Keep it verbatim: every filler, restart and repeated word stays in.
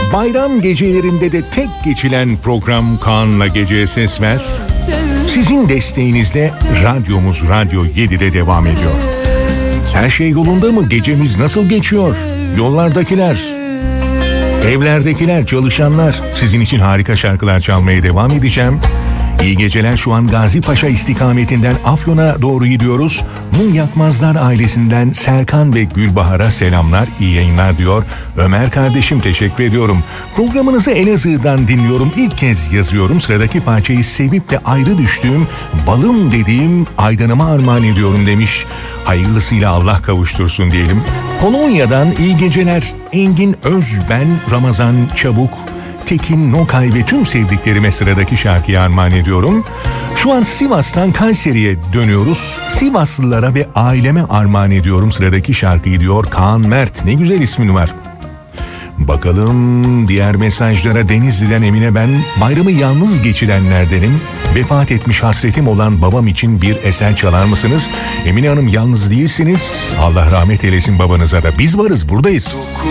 Bayram gecelerinde de tek geçilen program Kaan'la Geceye Ses Ver. Sizin desteğinizle radyomuz Radyo yedide devam ediyor. Her şey yolunda mı? Gecemiz nasıl geçiyor? Yollardakiler, evlerdekiler, çalışanlar, sizin için harika şarkılar çalmaya devam edeceğim. İyi geceler. Şu an Gazi Paşa istikametinden Afyon'a doğru gidiyoruz. Mum Yakmazlar ailesinden Serkan ve Gülbahar'a selamlar, iyi yayınlar diyor. Ömer kardeşim, teşekkür ediyorum. Programınızı Elazığ'dan dinliyorum. İlk kez yazıyorum. Sıradaki parçayı sevip de ayrı düştüğüm, balım dediğim Aydan'ıma armağan ediyorum demiş. Hayırlısıyla Allah kavuştursun diyelim. Polonya'dan iyi geceler. Engin Özben, Ramazan Çabuk, Tekin Nokay ve tüm sevdiklerime sıradaki şarkıyı armağan ediyorum. Şu an Sivas'tan Kayseri'ye dönüyoruz. Sivaslılara ve aileme armağan ediyorum sıradaki şarkıyı diyor Kaan Mert. Ne güzel ismin var. Bakalım diğer mesajlara. Denizli'den Emine ben. Bayramı yalnız geçirenlerdenim. Vefat etmiş hasretim olan babam için bir eser çalar mısınız? Emine Hanım, yalnız değilsiniz. Allah rahmet eylesin babanıza da. Biz varız, buradayız.